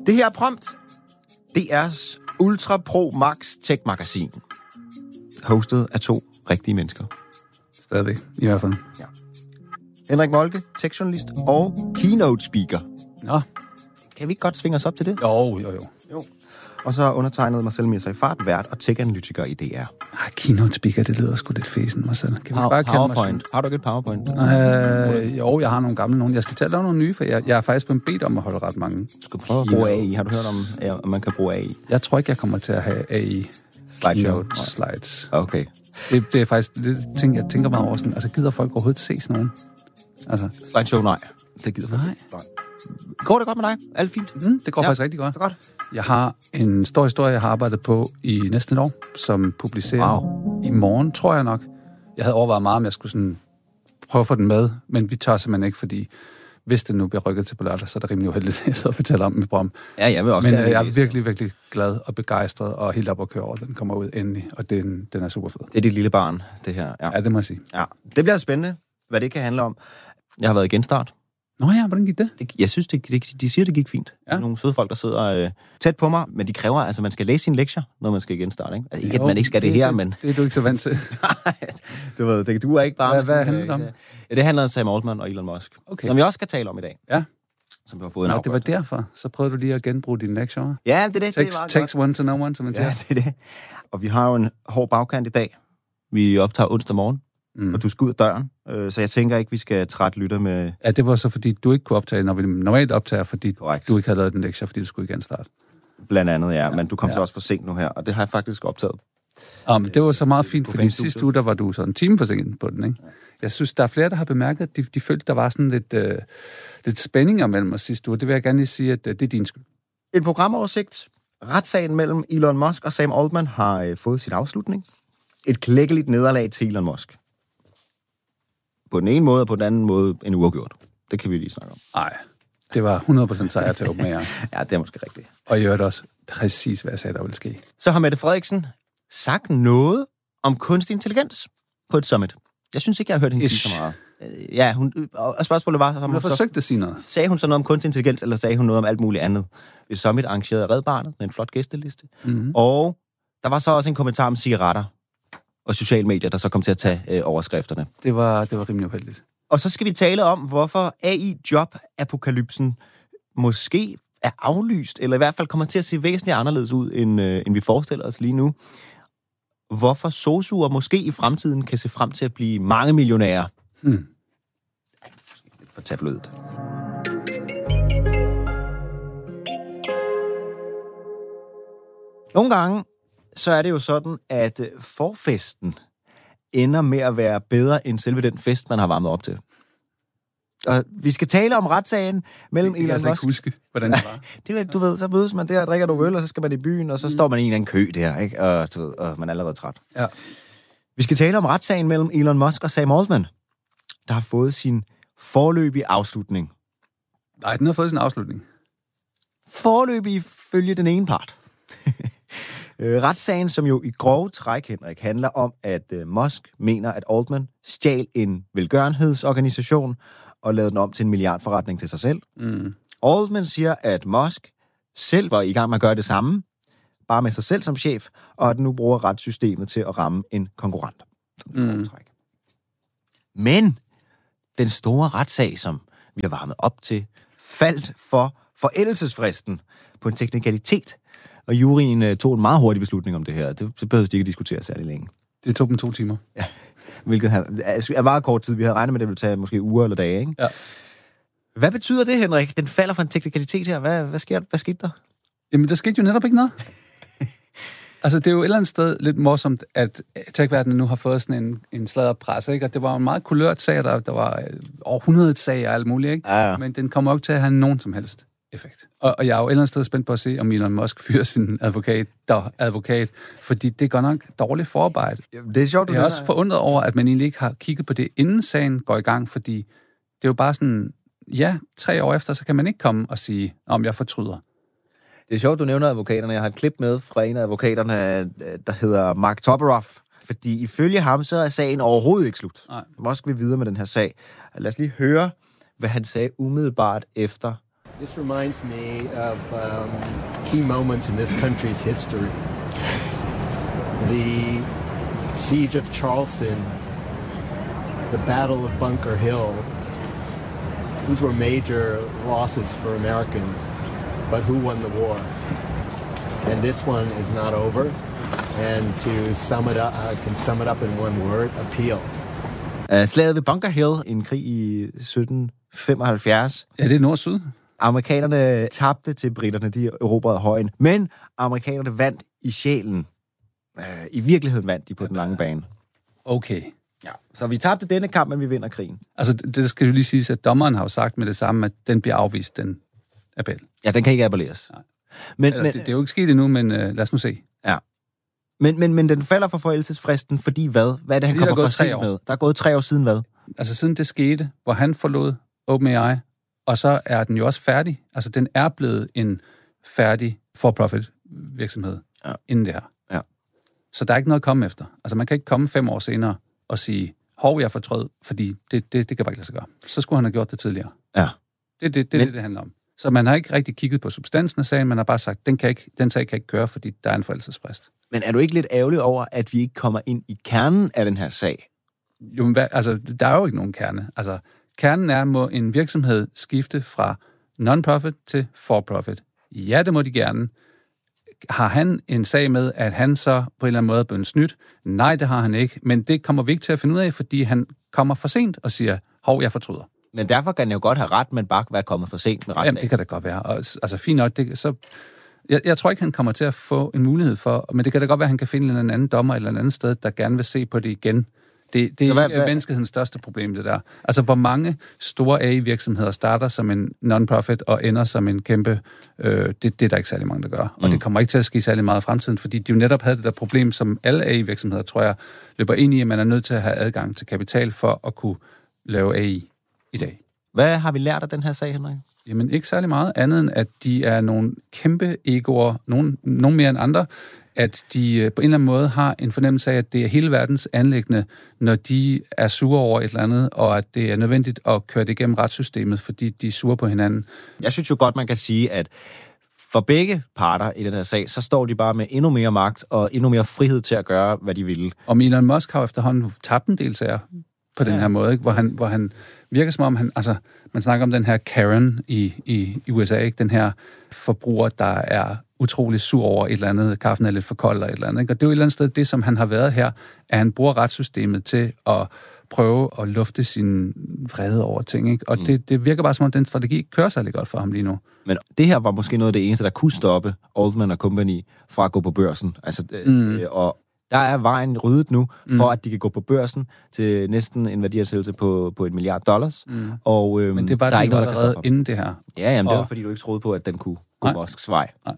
Det her er Prompt. DR's Ultra Pro Max Tech-magasin. Hostet af 2 rigtige mennesker. Stadigvæk, i hvert fald. Ja. Henrik Molke, tech-journalist og keynote-speaker. Nå. Kan vi ikke godt svinge os op til det? Jo. Og så undertegnet Marcel Mirza Fart, vært og tech-analytiker i DR. Keynote speaker, det lyder sgu lidt fæsen, Marcel. Kan vi bare kalde PowerPoint. Har du ikke et PowerPoint? Jo, jeg har nogle gamle nogen. Jeg skal til at lave nogle nye, for jeg er faktisk blevet bedt om at holde ret mange. Du skal prøve at bruge AI. Har du hørt om man kan bruge AI? Jeg tror ikke, jeg kommer til at have AI keynote slides. Okay. Det er faktisk lidt ting, jeg tænker meget over sådan. Altså, gider folk overhovedet se sådan nogen? Altså. Slideshow, nej. Det gider folk ikke. Går det godt med dig? Alt fint? Det går faktisk rigtig godt. Det er godt. Jeg har en stor historie, jeg har arbejdet på i næsten et år, som publicerer i morgen, tror jeg nok. Jeg havde overvejet meget, om jeg skulle sådan prøve at få den med, men vi tør simpelthen ikke, fordi hvis det nu bliver rykket til på lørdag, så er det rimelig uheldigt, at jeg sidder og fortæller om med Brom. Ja, jeg vil også men gerne jeg er virkelig, virkelig glad og begejstret og helt op at køre over. Den kommer ud endelig, og den er super fed. Det er dit lille barn, det her. Ja, det må jeg sige. Ja. Det bliver spændende, hvad det kan handle om. Jeg har været i genstart. Nå ja, hvordan gik det? Jeg synes, de siger, det gik fint. Ja. Nogle søde folk, der sidder tæt på mig, men de kræver, altså man skal læse sine lektier, når man skal genstarte, ikke? Altså ikke, at man ikke skal det her, men... Det er du ikke så vant til. Du ved, du er ikke bare... Hvad handler det om? Ja, det handler om Sam Altman og Elon Musk, som vi også skal tale om i dag. Ja. Som vi har fået en det var derfor. Så prøvede du lige at genbruge dine lektier. Ja, det er det. Takes one to know one, som man siger. Ja, det er det. Og vi har jo en hård bagkant i dag. Vi optager onsdag morgen. Og du skal ud af døren, så jeg tænker ikke, vi skal trætte lytter med... Ja, det var så, fordi du ikke kunne optage, når vi normalt optager, fordi Korrekt. Du ikke havde lavet den lektie, fordi du skulle igen starte. Blandt andet, ja. Men du kom så også for sent nu her, og det har jeg faktisk optaget. Men det var så meget fint, fordi sidste uge, der var du så en time forsinket på den, ikke? Ja. Jeg synes, der er flere, der har bemærket, at de følte, der var sådan lidt spændinger mellem os sidste uge. Det vil jeg gerne lige sige, at det er din skyld. En programoversigt. Retssagen mellem Elon Musk og Sam Altman har fået sin afslutning. Et klækkeligt nederlag til Elon Musk. På den ene måde, og på den anden måde en uafgjort. Det kan vi lige snakke om. Nej, det var 100% sejr til OpenAI. Ja, det er måske rigtigt. Og i øvrigt også præcis, hvad jeg sagde, der ville ske. Så har Mette Frederiksen sagt noget om kunstig intelligens på et summit. Jeg synes ikke, jeg har hørt hende sige så meget. Ja, og spørgsmålet var... Hun har forsøgt at sige noget. Sagde hun så noget om kunstig intelligens, eller sagde hun noget om alt muligt andet? Et summit arrangeret af Red Barnet med en flot gæsteliste. Mm-hmm. Og der var så også en kommentar om cigaretter og sociale medier, der så kom til at tage overskrifterne. Det var rimelig uheldigt. Og så skal vi tale om, hvorfor AI-job-apokalypsen måske er aflyst, eller i hvert fald kommer til at se væsentligt anderledes ud, end vi forestiller os lige nu. Hvorfor sosuer måske i fremtiden kan se frem til at blive mange millionærer. Lidt for tabloidt. Nogle gange, så er det jo sådan, at forfesten ender med at være bedre end selve den fest, man har varmet op til. Og vi skal tale om retssagen mellem Elon Musk... Jeg kan ikke huske, hvordan det var. Du ved, så mødes man der og drikker nogle øl, og så skal man i byen, og så står man i en eller anden kø der, ikke? Og, du ved, og man er allerede træt. Ja. Vi skal tale om retssagen mellem Elon Musk og Sam Altman, der har fået sin foreløbige afslutning. Nej, den har fået sin afslutning. Foreløbig følge den ene part. Retssagen, som jo i grove træk, Henrik, handler om, at Musk mener, at Altman stjal en velgørenhedsorganisation og lavede den om til en milliardforretning til sig selv. Altman siger, at Musk selv var i gang med at gøre det samme, bare med sig selv som chef, og at nu bruger retssystemet til at ramme en konkurrent. Men den store retssag, som vi har varmet op til, faldt for forældelsesfristen på en teknikalitet, og juryen tog en meget hurtig beslutning om det her. Det behøves de ikke diskutere særlig længe. Det tog dem 2 timer. Ja, hvilket er meget kort tid. Vi havde regnet med, at det ville tage måske uger eller dage, ikke? Ja. Hvad betyder det, Henrik? Den falder for en teknikalitet her. Hvad skete der? Jamen, der skete jo netop ikke noget. Altså, det er jo et eller andet sted lidt morsomt, at tech-verdenen nu har fået sådan en sladderpresse, ikke? Og det var jo en meget kulørt sag, der var over 100 sager og alt muligt, ikke? Ja. Men den kommer jo ikke til at have nogen som helst effekt. Og jeg er jo et eller andet sted spændt på at se, om Elon Musk fyrer sin advokat, fordi det går nok dårligt forarbejde. Jamen, det er sjovt, jeg er også forundret over, at man egentlig ikke har kigget på det, inden sagen går i gang, fordi det er jo bare sådan, 3 år efter, så kan man ikke komme og sige, om jeg fortryder. Det er sjovt, du nævner advokaterne. Jeg har et klip med fra en af advokaterne, der hedder Mark Toberoff, fordi ifølge ham, så er sagen overhovedet ikke slut. Nej. Musk vil videre med den her sag. Lad os lige høre, hvad han sagde umiddelbart efter This reminds me of key moments in this country's history. The Siege of Charleston, the Battle of Bunker Hill. These were major losses for Americans, but who won the war? And this one is not over. And to sum it up, I can sum it up in one word: appeal. Slaget ved Bunker Hill, en krig i 1775. Ja, det er nord-syd. Amerikanerne tabte til britterne, de erobrede højen, men amerikanerne vandt i sjælen. I virkeligheden vandt de på den lange bane. Okay. Ja. Så vi tabte denne kamp, men vi vinder krigen. Altså, det skal jo lige siges, at dommeren har jo sagt med det samme, at den bliver afvist, den appel. Ja, den kan ikke appelleres. Men det er jo ikke sket endnu, men lad os nu se. Ja. Men den falder for forældelsesfristen, fordi hvad? Hvad er det, han kommer fra sent med? Der er gået 3 år siden hvad? Altså, siden det skete, hvor han forlod OpenAI, og så er den jo også færdig. Altså, den er blevet en færdig for-profit virksomhed inden det her. Ja. Så der er ikke noget at komme efter. Altså, man kan ikke komme 5 år senere og sige, hov, jeg fortrød, fordi det kan bare ikke lade sig gøre. Så skulle han have gjort det tidligere. Ja. Det handler om. Så man har ikke rigtig kigget på substansen af sagen, man har bare sagt, den sag kan ikke køre, fordi der er en forældelsesfrist. Men er du ikke lidt ærgerlig over, at vi ikke kommer ind i kernen af den her sag? Jo, men der er jo ikke nogen kerne. Altså, kernen er, må en virksomhed skifte fra non-profit til for-profit. Ja, det må de gerne. Har han en sag med, at han så på en eller anden måde er blevet snydt? Nej, det har han ikke. Men det kommer vi ikke til at finde ud af, fordi han kommer for sent og siger, hov, jeg fortryder. Men derfor kan han jo godt have ret, men bare være kommet for sent med retssagen. Jamen, det kan da godt være. Og, altså, fint nok. Jeg tror ikke, han kommer til at få en mulighed for, men det kan da godt være, at han kan finde en anden dommer eller et andet sted, der gerne vil se på det igen. Det er menneskehedens største problem, det der. Altså, hvor mange store AI-virksomheder starter som en non-profit og ender som en kæmpe... det er der ikke særlig mange, der gør. Og det kommer ikke til at ske særlig meget i fremtiden, fordi de jo netop havde det der problem, som alle AI-virksomheder, tror jeg, løber ind i, at man er nødt til at have adgang til kapital for at kunne lave AI i dag. Hvad har vi lært af den her sag, Henrik? Jamen, ikke særlig meget andet end, at de er nogle kæmpe egoer, nogle mere end andre, at de på en eller anden måde har en fornemmelse af, at det er hele verdens anliggende, når de er sure over et eller andet, og at det er nødvendigt at køre det igennem retssystemet, fordi de er sure på hinanden. Jeg synes jo godt, man kan sige, at for begge parter i den her sag, så står de bare med endnu mere magt og endnu mere frihed til at gøre, hvad de vil. Og Elon Musk har efterhånden tabt en del sager på den her måde, ikke? Hvor han virker som om, man snakker om den her Karen i USA, ikke? Den her forbruger, der er utrolig sur over et eller andet, kaffen er lidt for kold eller et eller andet, ikke? Og det er jo et eller andet sted, det som han har været her, at han bruger retssystemet til at prøve at lufte sin vrede over ting, ikke? Og det virker bare som om, den strategi kører særlig godt for ham lige nu. Men det her var måske noget af det eneste, der kunne stoppe Altman & Company fra at gå på børsen. Altså, og der er vejen ryddet nu, for at de kan gå på børsen til næsten en værdiansættelse på $1 milliard. Og, men det var der er ikke noget, der allerede inden det her. Ja, jamen, det var fordi, du ikke troede på, at den kunne gå Musks vej. Nej.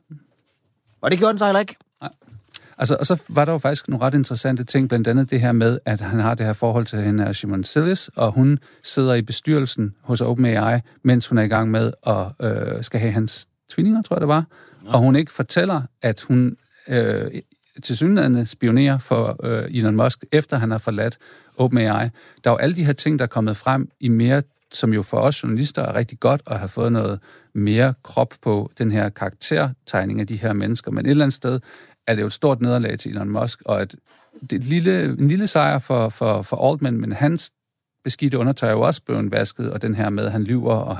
Og det gjorde den så heller ikke. Nej. Altså, og så var der jo faktisk nogle ret interessante ting, blandt andet det her med, at han har det her forhold til hende af Shimon Silis, og hun sidder i bestyrelsen hos OpenAI, mens hun er i gang med at skal have hans tvillinger, tror jeg det var. Ja. Og hun ikke fortæller, at hun tilsyneladende spionerer for Elon Musk, efter han har forladt OpenAI. Der er jo alle de her ting, der er kommet frem i mere, som jo for os journalister er rigtig godt at have fået noget mere krop på den her karaktertegning af de her mennesker. Men et eller andet sted er det jo et stort nederlag til Elon Musk, og det er en lille sejr for Altman, men hans beskidte undertøj er jo også blevet vasket, og den her med, at han lyver, og